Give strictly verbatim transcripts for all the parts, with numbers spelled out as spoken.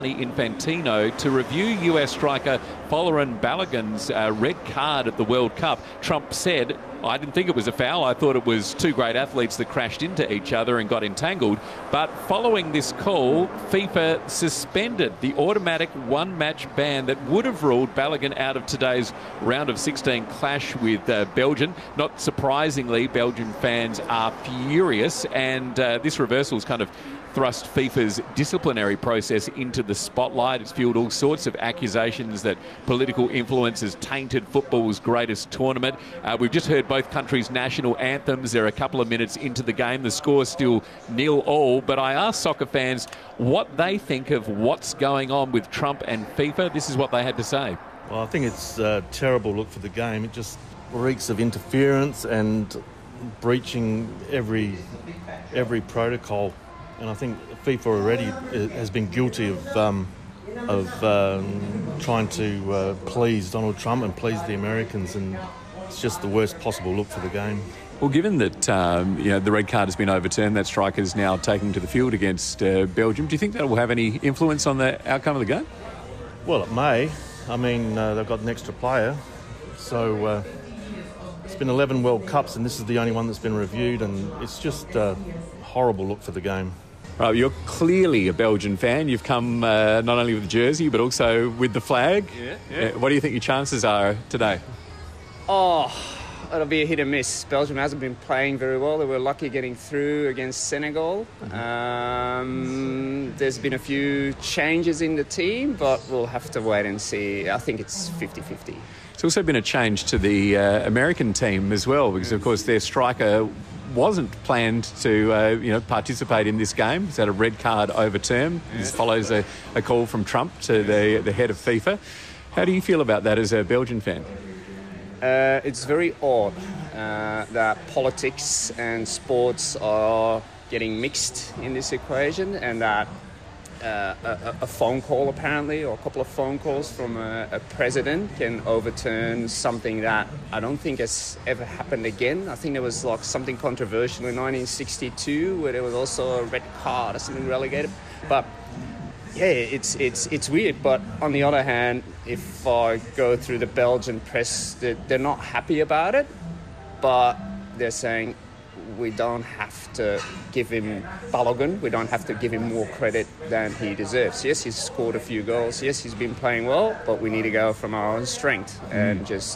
Infantino to review U S striker Folarin Balogun's uh, red card at the World Cup. Trump said, I didn't think it was a foul. I thought it was two great athletes that crashed into each other and got entangled. But following this call, FIFA suspended the automatic one-match ban that would have ruled Balogun out of today's round of sixteen clash with uh, Belgium. Not surprisingly, Belgian fans are furious, and uh, this reversal is kind of thrust FIFA's disciplinary process into the spotlight. It's fueled all sorts of accusations that political influence has tainted football's greatest tournament. Uh, we've just heard both countries' national anthems. They're a couple of minutes into the game. The score's still nil all. But I asked soccer fans what they think of what's going on with Trump and FIFA. This is what they had to say. Well, I think it's a terrible look for the game. It just reeks of interference and breaching every every protocol. And I think FIFA already has been guilty of um, of um, trying to uh, please Donald Trump and please the Americans, and it's just the worst possible look for the game. Well, given that um, you know, the red card has been overturned, that striker is now taking to the field against uh, Belgium, do you think that will have any influence on the outcome of the game? Well, it may. I mean, uh, they've got an extra player, so uh, it's been eleven World Cups, and this is the only one that's been reviewed, and it's just a horrible look for the game. Right, you're clearly a Belgian fan. You've come uh, not only with the jersey, but also with the flag. Yeah, yeah. Uh, what do you think your chances are today? Oh, it'll be a hit and miss. Belgium hasn't been playing very well. They were lucky getting through against Senegal. Mm-hmm. Um, there's been a few changes in the team, but we'll have to wait and see. I think it's fifty-fifty. It's also been a change to the uh, American team as well, because, of course, their striker wasn't planned to uh, you know, participate in this game. He's had a red card overturned. Yeah. This follows a, a call from Trump to the, the head of FIFA. How do you feel about that as a Belgian fan? Uh, it's very odd uh, that politics and sports are getting mixed in this equation, and that uh, a, a phone call apparently, or a couple of phone calls from a, a president can overturn something that I don't think has ever happened again. I think there was like something controversial in nineteen sixty-two where there was also a red card or something relegated. But yeah, it's it's it's weird. But on the other hand, if I go through the Belgian press, they're, they're not happy about it, but they're saying we don't have to give him Balogun, we don't have to give him more credit than he deserves. Yes, he's scored a few goals. Yes, he's been playing well, but we need to go from our own strength and just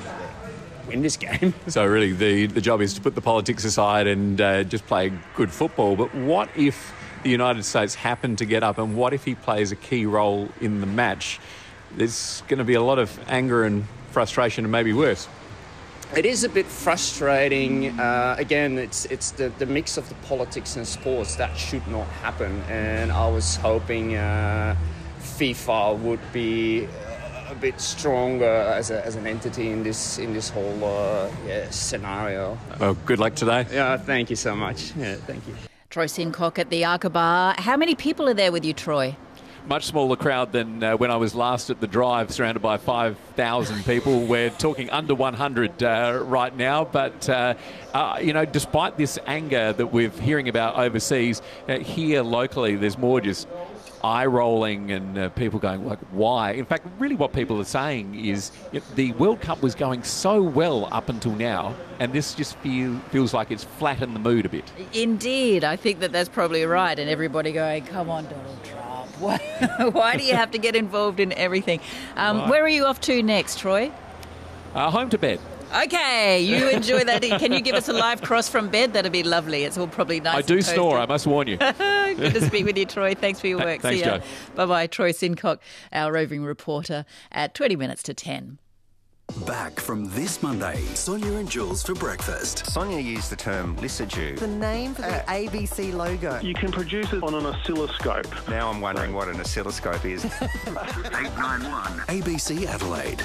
win this game. So really the, the job is to put the politics aside and uh, just play good football. But what if the United States happen to get up, and what if he plays a key role in the match? There's going to be a lot of anger and frustration, and maybe worse. It is a bit frustrating. Uh, again, it's it's the, the mix of the politics and sports that should not happen. And I was hoping uh, FIFA would be a bit stronger as a, as an entity in this in this whole uh, yeah, scenario. Well, good luck today. Yeah, thank you so much. Yeah, thank you. Troy Sincock at the Aqaba. How many people are there with you, Troy? Much smaller crowd than uh, when I was last at the Drive, surrounded by five thousand people. We're talking under one hundred uh, right now. But, uh, uh, you know, despite this anger that we're hearing about overseas, uh, here locally there's more just eye-rolling and uh, people going, like, why? In fact, really what people are saying is you know, the World Cup was going so well up until now, and this just feel, feels like it's flattened the mood a bit. Indeed. I think that that's probably right. And everybody going, come on, Donald Trump. Why, why do you have to get involved in everything? Um, right. Where are you off to next, Troy? Uh, home to bed. Okay, you enjoy that. Can you give us a live cross from bed? That'd be lovely. It's all probably nice. I do snore, I must warn you. Good to speak with you, Troy. Thanks for your work. Thanks, See ya. Joe. Bye-bye. Troy Sincock, our roving reporter at twenty minutes to ten. Back from this Monday, Sonia and Jules for breakfast. Sonia used the term Lissajou. The name for the uh, A B C logo. You can produce it on an oscilloscope. Now I'm wondering what an oscilloscope is. eight nine one A B C Adelaide.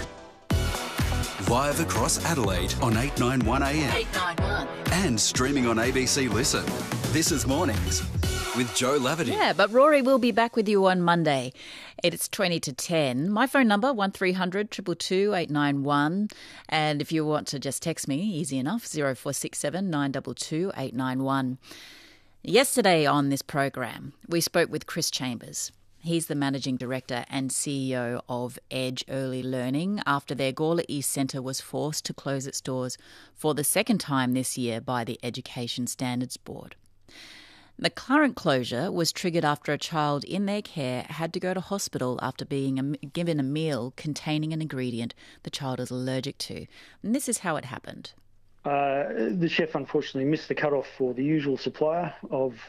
Live across Adelaide on eight ninety-one A M. eight ninety-one. And streaming on A B C Listen. This is Mornings with Joe Laverty. Yeah, but Rory will be back with you on Monday. It's twenty to ten. My phone number, one three hundred two two two eight nine one. And if you want to just text me, easy enough, zero four six seven nine two two eight nine one. Yesterday on this program, we spoke with Chris Chambers. He's the Managing Director and C E O of Edge Early Learning after their Gawler East Centre was forced to close its doors for the second time this year by the Education Standards Board. The current closure was triggered after a child in their care had to go to hospital after being a, given a meal containing an ingredient the child is allergic to. And this is how it happened. Uh, the chef unfortunately missed the cut-off for the usual supplier of